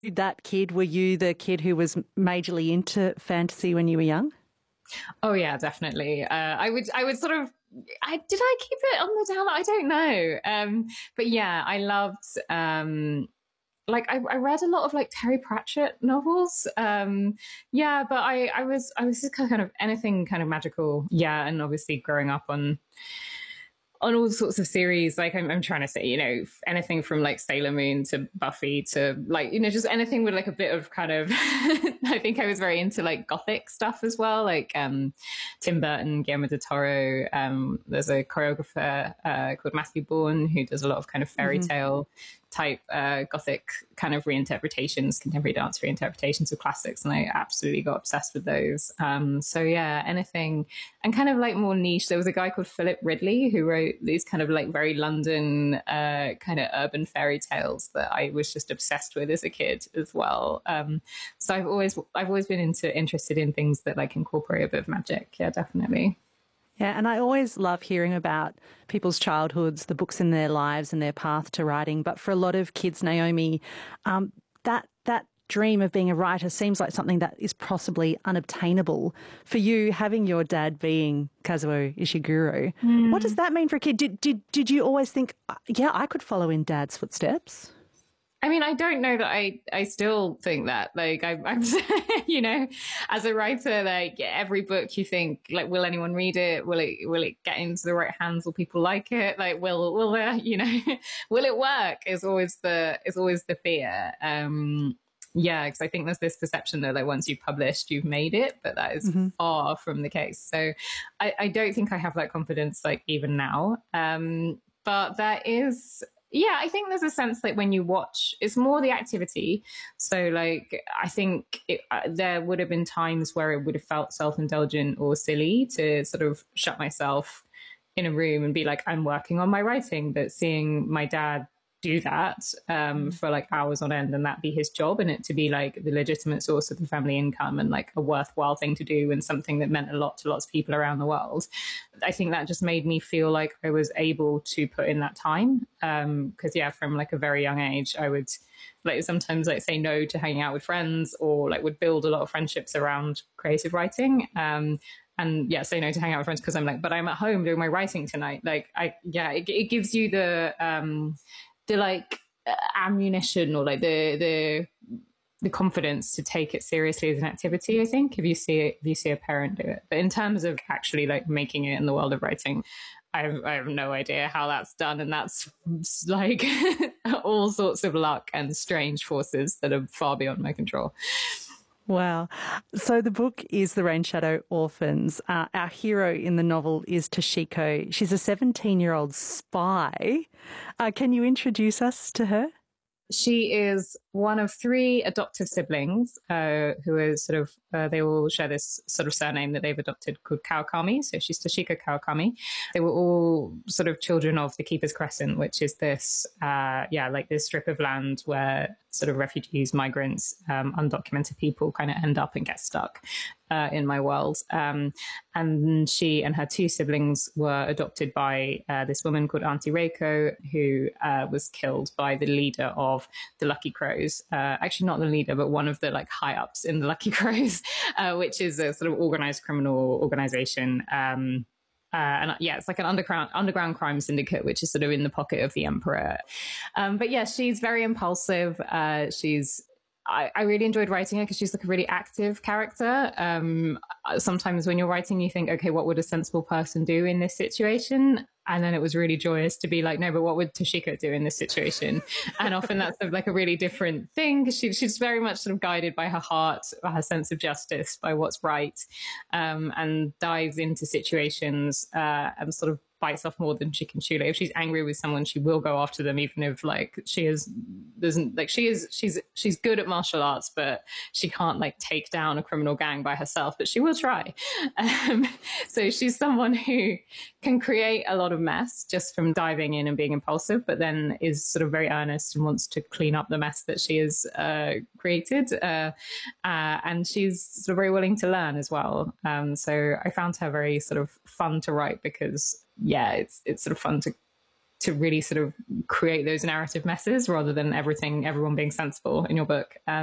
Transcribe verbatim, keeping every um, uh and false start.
That kid, were you the kid who was majorly into fantasy when you were young? Oh yeah, definitely. Uh, I would, I would sort of, I did I keep it on the down? I don't know. Um, but yeah, I loved, um, like I, I read a lot of like Terry Pratchett novels. Um, yeah, but I, I was, I was just kind of anything kind of magical. Yeah, and obviously growing up on on all sorts of series, like I'm, I'm trying to say, you know, anything from like Sailor Moon to Buffy to like, you know, just anything with like a bit of kind of, I think I was very into like gothic stuff as well, like um, Tim Burton, Guillermo del Toro. Um, there's a choreographer uh, called Matthew Bourne who does a lot of kind of fairy Mm-hmm. tale type uh, gothic kind of reinterpretations, contemporary dance reinterpretations of classics, and I absolutely got obsessed with those. Um, so yeah, anything, and kind of like more niche. There was a guy called Philip Ridley who wrote these kind of like very London uh, kind of urban fairy tales that I was just obsessed with as a kid as well. Um, so I've always I've always been into interested in things that like incorporate a bit of magic. Yeah, definitely. Yeah, and I always love hearing about people's childhoods, the books in their lives and their path to writing. But for a lot of kids, Naomi, um, that that dream of being a writer seems like something that is possibly unobtainable. For you, having your dad being Kazuo Ishiguro, mm. what does that mean for a kid? Did, did, did you always think, yeah, I could follow in Dad's footsteps? I mean, I don't know that I, I still think that, like, I, I'm, you know, as a writer, like every book you think, like, will anyone read it? Will it, will it get into the right hands? Will people like it? Like, will, will there, you know, will it work? Is always the, is always the fear. Um, yeah, because I think there's this perception that like once you've published, you've made it, but that is mm-hmm. far from the case. So I, I don't think I have that confidence, like even now. Um, but there is, yeah, I think there's a sense that when you watch, it's more the activity. So like, I think it, uh, there would have been times where it would have felt self-indulgent or silly to sort of shut myself in a room and be like, I'm working on my writing, but seeing my dad do that um, for like hours on end and that be his job and it to be like the legitimate source of the family income and like a worthwhile thing to do and something that meant a lot to lots of people around the world. I think that just made me feel like I was able to put in that time. Um, cause yeah, from like a very young age, I would like sometimes like say no to hanging out with friends or like would build a lot of friendships around creative writing. Um, And yeah, say no to hang out with friends because I'm like, but I'm at home doing my writing tonight. Like, I yeah, it, it gives you the um, the like uh, ammunition or like the the the confidence to take it seriously as an activity. I think if you see it, if you see a parent do it, but in terms of actually like making it in the world of writing, I have, I have no idea how that's done, and that's like all sorts of luck and strange forces that are far beyond my control. Wow. So the book is The Rain Shadow Orphans. Uh, our hero in the novel is Toshiko. She's a seventeen-year-old spy. Uh, can you introduce us to her? She is one of three adoptive siblings uh, who is sort of, uh, they all share this sort of surname that they've adopted called Kawakami. So she's Toshiko Kawakami. They were all sort of children of the Keeper's Crescent, which is this, uh, yeah, like this strip of land where sort of refugees, migrants, um, undocumented people kind of end up and get stuck uh, in my world. Um, and she and her two siblings were adopted by uh, this woman called Auntie Reiko, who uh, was killed by the leader of the Lucky Crows. Uh, actually, not the leader, but one of the like high ups in the Lucky Crows, uh, which is a sort of organized criminal organization. Um, Uh, and yeah, it's like an underground underground crime syndicate, which is sort of in the pocket of the emperor. Um, but yeah, she's very impulsive. Uh, she's I, I really enjoyed writing her because she's like a really active character. Um, sometimes when you're writing, you think, okay, what would a sensible person do in this situation? And then it was really joyous to be like, no, but what would Toshiko do in this situation? And often that's sort of like a really different thing because she, she's very much sort of guided by her heart, by her sense of justice, by what's right, um, and dives into situations uh, and sort of bites off more than she can chew. Like if she's angry with someone, she will go after them, even if like she is doesn't like she is she's she's good at martial arts, but she can't like take down a criminal gang by herself. But she will try. Um, so she's someone who can create a lot of mess just from diving in and being impulsive, but then is sort of very earnest and wants to clean up the mess that she has uh, created. Uh, uh, and she's sort of very willing to learn as well. Um, so I found her very sort of fun to write because yeah, it's it's sort of fun to to really sort of create those narrative messes rather than everything, everyone being sensible in your book. Um,